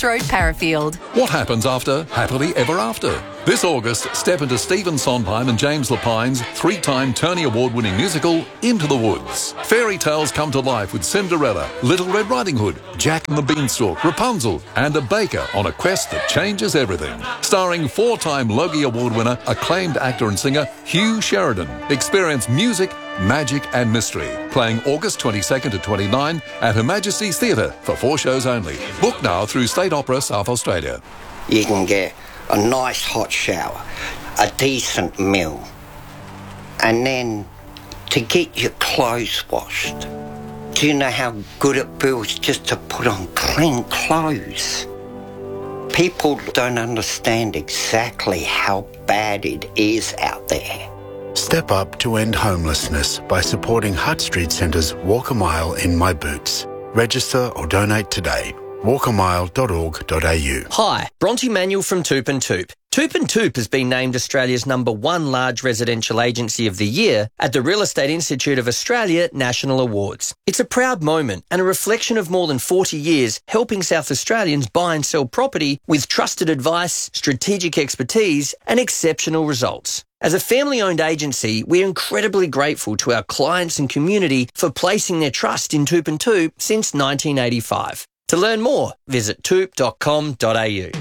Barrafield. What happens after Happily Ever After? This August, step into Stephen Sondheim and James Lapine's three-time Tony Award-winning musical, Into the Woods. Fairy tales come to life with Cinderella, Little Red Riding Hood, Jack and the Beanstalk, Rapunzel, and a baker on a quest that changes everything. Starring four-time Logie Award winner, acclaimed actor and singer Hugh Sheridan. Experience music, magic and mystery. Playing August twenty-second to twenty-ninth at Her Majesty's Theatre for four shows only. Book now through State Opera South Australia. You can get a nice hot shower, a decent meal, and then to get your clothes washed. Do you know how good it feels just to put on clean clothes? People don't understand exactly how bad it is out there. Step up to end homelessness by supporting Hutt Street Centre's Walk a Mile in My Boots. Register or donate today. walk a mile dot org dot a u. Hi, Bronte Manuel from Toop and Toop. Toop and Toop has been named Australia's number one large residential agency of the year at the Real Estate Institute of Australia National Awards. It's a proud moment and a reflection of more than forty years helping South Australians buy and sell property with trusted advice, strategic expertise and exceptional results. As a family-owned agency, we're incredibly grateful to our clients and community for placing their trust in Toop and Toop since nineteen eighty-five. To learn more, visit toop dot com dot a u.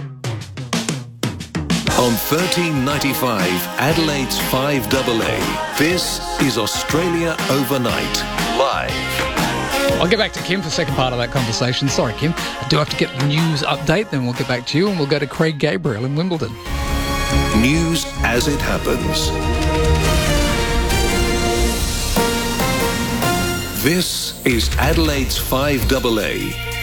On thirteen ninety-five, Adelaide's five A A, this is Australia Overnight, live. I'll get back to Kim for the second part of that conversation. Sorry, Kim. I do have to get the news update, then we'll get back to you and we'll go to Craig Gabriel in Wimbledon. News as it happens. This is Adelaide's five A A.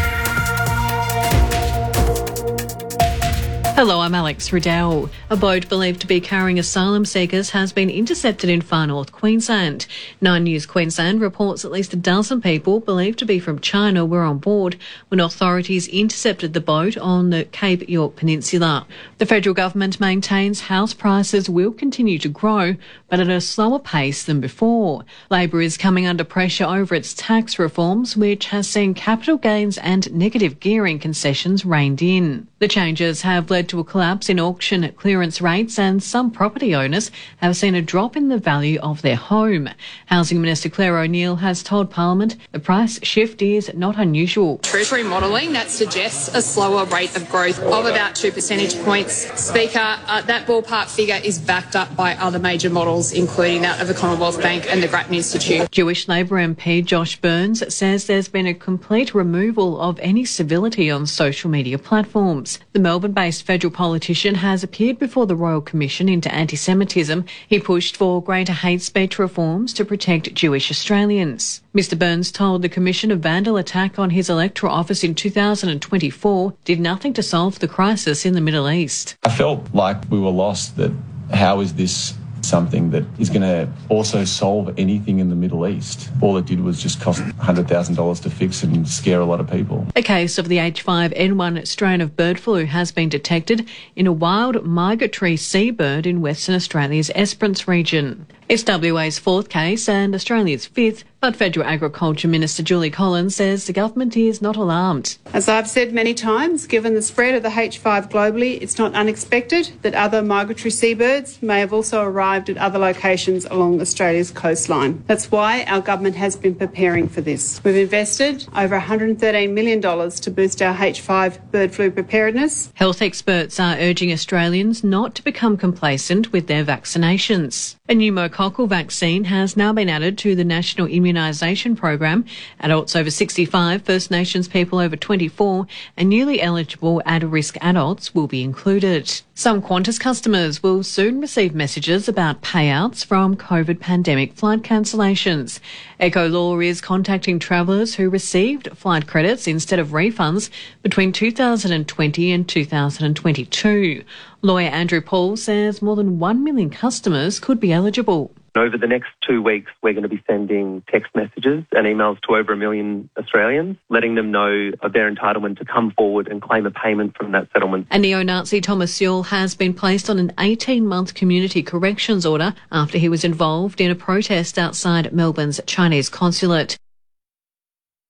Hello, I'm Alex Riddell. A boat believed to be carrying asylum seekers has been intercepted in far north Queensland. Nine News Queensland reports at least a dozen people believed to be from China were on board when authorities intercepted the boat on the Cape York Peninsula. The federal government maintains house prices will continue to grow, but at a slower pace than before. Labor is coming under pressure over its tax reforms, which has seen capital gains and negative gearing concessions reined in. The changes have led to a collapse in auction clearance rates, and some property owners have seen a drop in the value of their home. Housing Minister Claire O'Neill has told Parliament the price shift is not unusual. Treasury modelling that suggests a slower rate of growth of about two percentage points. Speaker, uh, that ballpark figure is backed up by other major models, including that of the Commonwealth Bank and the Grattan Institute. Jewish Labor M P Josh Burns says there's been a complete removal of any civility on social media platforms. The Melbourne-based federal politician has appeared before the Royal Commission into Anti-Semitism. He pushed for greater hate speech reforms to protect Jewish Australians. Mister Burns told the Commission a vandal attack on his electoral office in two thousand twenty-four did nothing to solve the crisis in the Middle East. I felt like we were lost, that how is this something that is going to also solve anything in the Middle East? All it did was just cost one hundred thousand dollars to fix and scare a lot of people. A case of the H five N one strain of bird flu has been detected in a wild migratory seabird in Western Australia's Esperance region. It's W A's fourth case and Australia's fifth, but Federal Agriculture Minister Julie Collins says the government is not alarmed. As I've said many times, given the spread of the H five globally, it's not unexpected that other migratory seabirds may have also arrived at other locations along Australia's coastline. That's why our government has been preparing for this. We've invested over one hundred thirteen million dollars to boost our H five bird flu preparedness. Health experts are urging Australians not to become complacent with their vaccinations. A pneumococcal vaccine has now been added to the National Immunisation Program. Adults over sixty-five, First Nations people over twenty-four and newly eligible at-risk adults will be included. Some Qantas customers will soon receive messages about payouts from COVID pandemic flight cancellations. Ecolaw is contacting travellers who received flight credits instead of refunds between two thousand twenty and two thousand twenty-two. Lawyer Andrew Paul says more than one million customers could be eligible. Over the next two weeks, we're going to be sending text messages and emails to over a million Australians, letting them know of their entitlement to come forward and claim a payment from that settlement. A neo-Nazi Thomas Sewell has been placed on an eighteen-month community corrections order after he was involved in a protest outside Melbourne's Chinese consulate.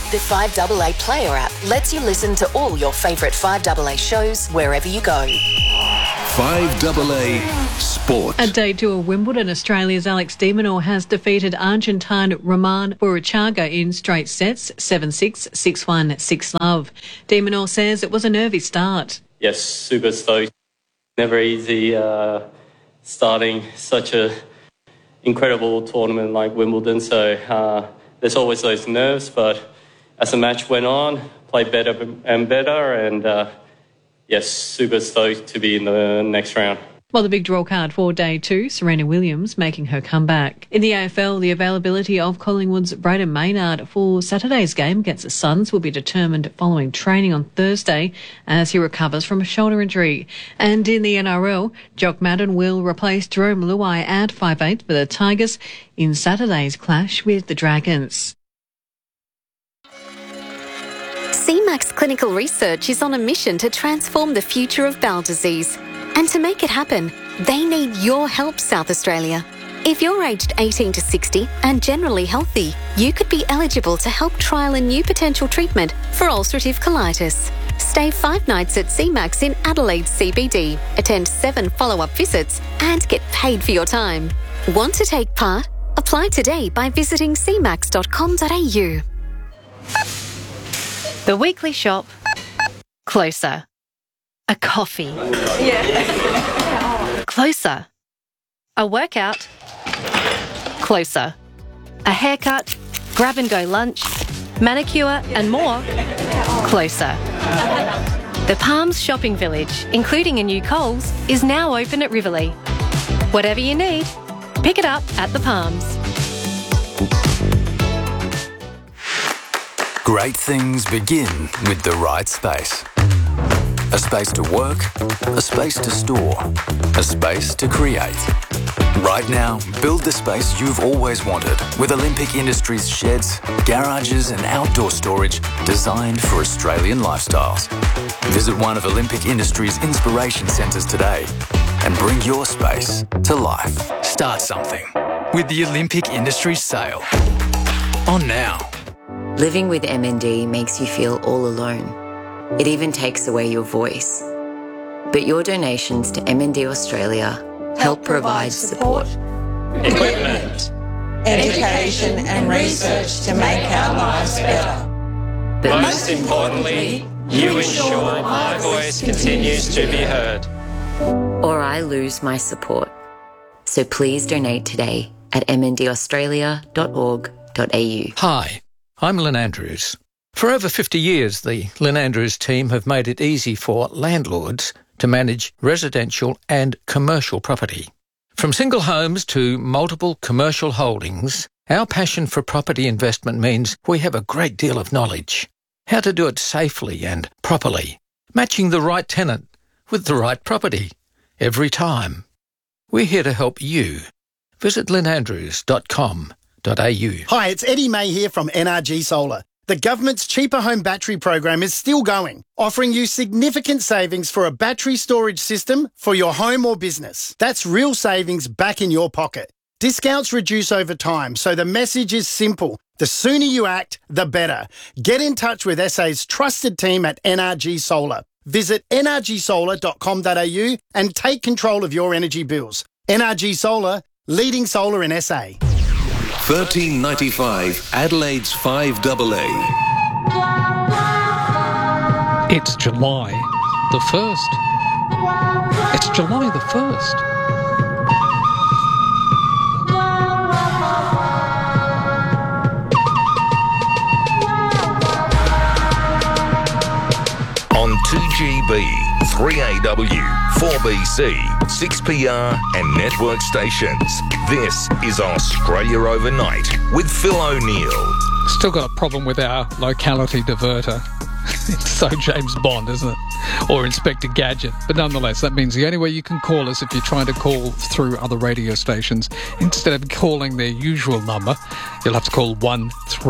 The five A A Player app lets you listen to all your favourite five A A shows wherever you go. five A A Sport. At day two of Wimbledon, Australia's Alex de Minaur has defeated Argentine Roman Burruchaga in straight sets, seven six, six one, six love. De Minaur says it was a nervy start. Yes, super stoked. Never easy uh, starting such a incredible tournament like Wimbledon, so uh, there's always those nerves, but as the match went on, played better and better, and uh, yes, super stoked to be in the next round. Well, the big draw card for day two, Serena Williams making her comeback. In the A F L, the availability of Collingwood's Brayden Maynard for Saturday's game against the Suns will be determined following training on Thursday as he recovers from a shoulder injury. And in the N R L, Jock Madden will replace Jerome Luai at five eight for the Tigers in Saturday's clash with the Dragons. C MAX Clinical Research is on a mission to transform the future of bowel disease. And to make it happen, they need your help, South Australia. If you're aged eighteen to sixty and generally healthy, you could be eligible to help trial a new potential treatment for ulcerative colitis. Stay five nights at C MAX in Adelaide C B D, attend seven follow-up visits and get paid for your time. Want to take part? Apply today by visiting c max dot com dot a u. The weekly shop. Closer. A coffee. Yeah. Closer. A workout. Closer. A haircut, grab and go lunch, manicure and more. Closer. The Palms Shopping Village, including a new Coles, is now open at Riverlea. Whatever you need, pick it up at the Palms. Great things begin with the right space. A space to work, a space to store, a space to create. Right now, build the space you've always wanted with Olympic Industries sheds, garages and outdoor storage designed for Australian lifestyles. Visit one of Olympic Industries' inspiration centres today and bring your space to life. Start something with the Olympic Industries sale. On now. Living with M N D makes you feel all alone. It even takes away your voice. But your donations to M N D Australia help, help provide support, equipment, education and research to make our lives better. But most importantly, you ensure my voice continues to be heard. Or I lose my support. So please donate today at m n d australia dot org dot a u. Hi, I'm Lynn Andrews. For over fifty years, the Lynn Andrews team have made it easy for landlords to manage residential and commercial property. From single homes to multiple commercial holdings, our passion for property investment means we have a great deal of knowledge. How to do it safely and properly, matching the right tenant with the right property every time. We're here to help you. Visit lynn andrews dot com dot a u. Hi, it's Eddie May here from N R G Solar. The government's Cheaper Home Battery program is still going, offering you significant savings for a battery storage system for your home or business. That's real savings back in your pocket. Discounts reduce over time, so the message is simple. The sooner you act, the better. Get in touch with S A's trusted team at N R G Solar. Visit n r g solar dot com dot a u and take control of your energy bills. N R G Solar, leading solar in S A. thirteen ninety-five Adelaide's five A A. It's July the first. It's July the first. On two G B, three A W, four B C, six P R and network stations. This is Australia Overnight with Phil O'Neill. Still got a problem with our locality diverter. It's so James Bond, isn't it? Or Inspector Gadget. But nonetheless, that means the only way you can call us if you're trying to call through other radio stations, instead of calling their usual number, you'll have to call one three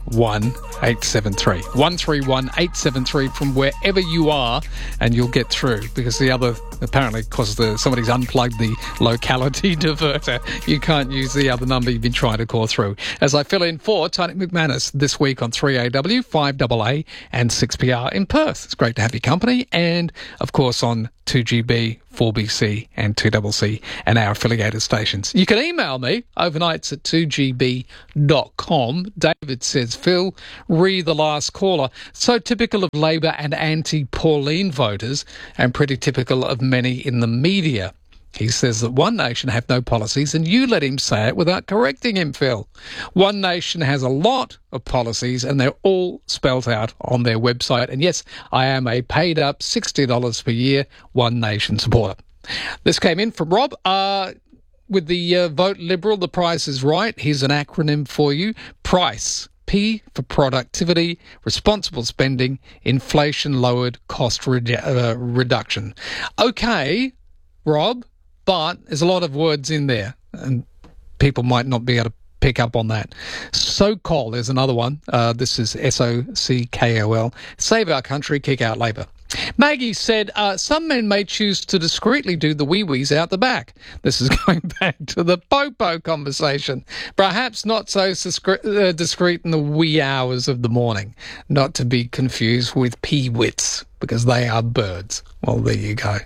one eight seven three. one three one eight seven three from wherever you are, and you'll get through, because the other, apparently, because the, somebody's unplugged the locality diverter, you can't use the other number you've been trying to call through. As I fill in for Tony McManus this week on three A W, five A A and six P R in Perth. It's great to have your company, and, of course, on two G B, four B C and two C C and our affiliated stations. You can email me overnights at two G B dot com. David says, Phil, re the last caller. So typical of Labor and anti-Pauline voters, and pretty typical of many in the media. He says that One Nation have no policies, and you let him say it without correcting him, Phil. One Nation has a lot of policies, and they're all spelt out on their website. And yes, I am a paid-up sixty dollars per year One Nation supporter. This came in from Rob. Uh, with the uh, vote Liberal, the price is right. Here's an acronym for you. PRICE. P for productivity, responsible spending, inflation lowered, cost redu- uh, reduction. Okay, Rob, but there's a lot of words in there, and people might not be able to pick up on that. So-called, there's another one. Uh, this is S O C K O L. Save our country, kick out Labor. Maggie said, uh, some men may choose to discreetly do the wee-wees out the back. This is going back to the popo conversation. Perhaps not so discreet, uh, discreet in the wee hours of the morning. Not to be confused with peewits, because they are birds. Well, there you go.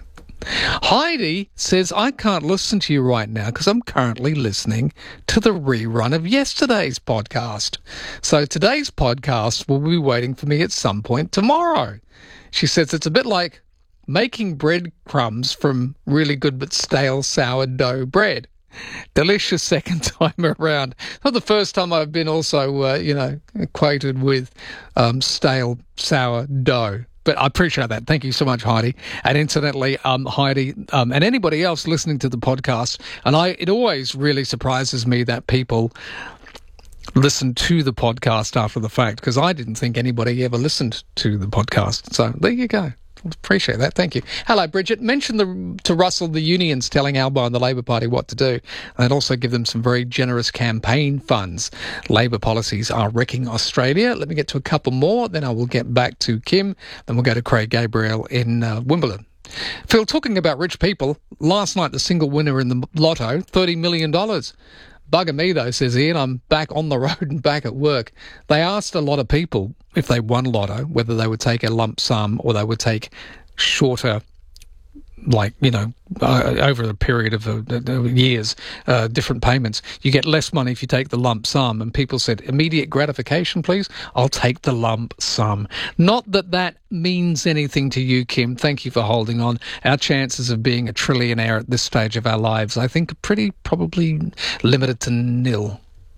Heidi says, I can't listen to you right now because I'm currently listening to the rerun of yesterday's podcast. So today's podcast will be waiting for me at some point tomorrow. She says it's a bit like making breadcrumbs from really good but stale sourdough bread. Delicious second time around. Not the first time I've been also, uh, you know, acquainted with um, stale sourdough. But I appreciate that. Thank you so much, Heidi. And incidentally, um, Heidi um, and anybody else listening to the podcast, and I, it always really surprises me that people listen to the podcast after the fact, because I didn't think anybody ever listened to the podcast. So there you go. Appreciate that. Thank you. Hello, Bridget. Mention the, to Russell the unions telling Albo and the Labor Party what to do, and also give them some very generous campaign funds. Labor policies are wrecking Australia. Let me get to a couple more, then I will get back to Kim, then we'll go to Craig Gabriel in uh, Wimbledon. Phil, talking about rich people, last night the single winner in the lotto, thirty million dollars. Bugger me, though, says Ian, I'm back on the road and back at work. They asked a lot of people if they won lotto, whether they would take a lump sum or they would take shorter, like, you know, uh, over a period of uh, years, uh, different payments. You get less money if you take the lump sum. And people said, immediate gratification, please. I'll take the lump sum. Not that that means anything to you, Kim. Thank you for holding on. Our chances of being a trillionaire at this stage of our lives, I think, are pretty probably limited to nil.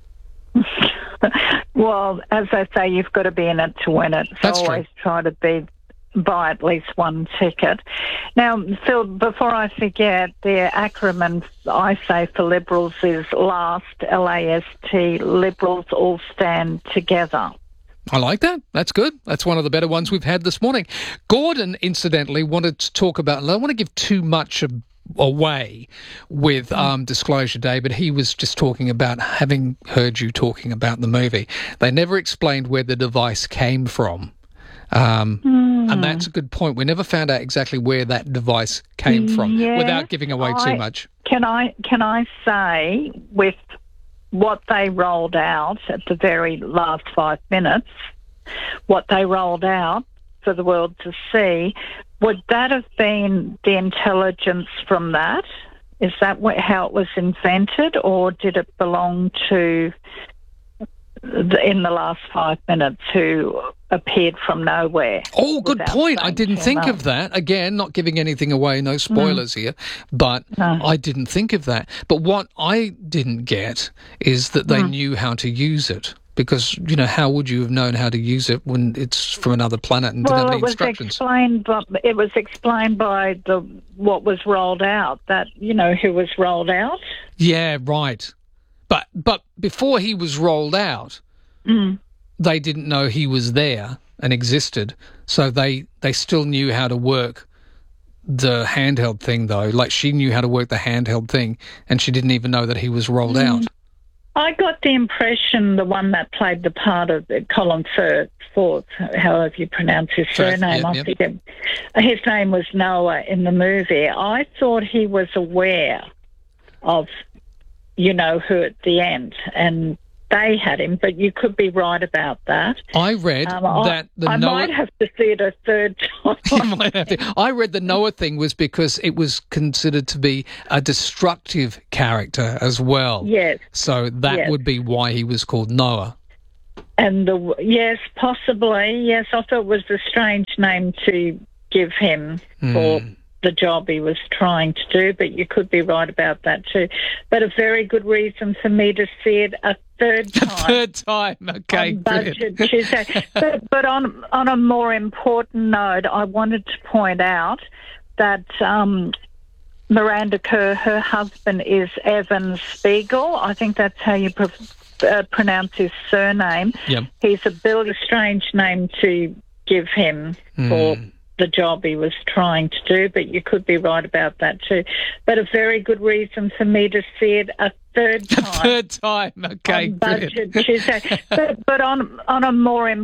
Well, as I say, you've got to be in it to win it. So That's always true. try to be buy at least one ticket. Now, Phil, before I forget, the acronym I say for Liberals is LAST, L A S T, Liberals All Stand Together. I like that. That's good. That's one of the better ones we've had this morning. Gordon, incidentally, wanted to talk about, I don't want to give too much of away with um, Disclosure Day, but he was just talking about having heard you talking about the movie. They never explained where the device came from. Um, mm. And that's a good point. We never found out exactly where that device came from, yes, without giving away I, too much. Can I can I say, with what they rolled out at the very last five minutes, what they rolled out for the world to see, would that have been the intelligence from that? Is that what, how it was invented, or did it belong to, the, in the last five minutes, who appeared from nowhere? Oh, good point. I didn't think much. of that. Again, not giving anything away, no spoilers mm. here, but no. I didn't think of that. But what I didn't get is that they mm. knew how to use it. Because, you know, how would you have known how to use it when it's from another planet and didn't well, have any it was instructions? Explained, but it was explained by the what was rolled out, that, you know, who was rolled out. Yeah, right. But but before he was rolled out, mm. they didn't know he was there and existed, so they, they still knew how to work the handheld thing, though. Like, she knew how to work the handheld thing, and she didn't even know that he was rolled mm. out. I got the impression the one that played the part of Colin Firth, Forth, however you pronounce his Firth, surname, yep, I yep. forget. His name was Noah in the movie. I thought he was aware of, you know, her at the end, and they had him, but you could be right about that. I read Um, that the I, I Noah... might have to see it a third time. You might have to. I read the Noah thing was because it was considered to be a destructive character as well. Yes. So that Yes. would be why he was called Noah. And the yes, possibly, yes, I thought it was a strange name to give him for Mm. the job he was trying to do, but you could be right about that too. But a very good reason for me to see it a third time. Third time, okay, on Budget brilliant. Tuesday. but but on, on a more important note, I wanted to point out that um, Miranda Kerr, her husband is Evan Spiegel. I think that's how you pro- uh, pronounce his surname. Yep. He's a really strange name to give him for Mm. the job he was trying to do, but you could be right about that too. But a very good reason for me to see it a third time. Third time, okay, on brilliant. Budget Tuesday. but, but on on a more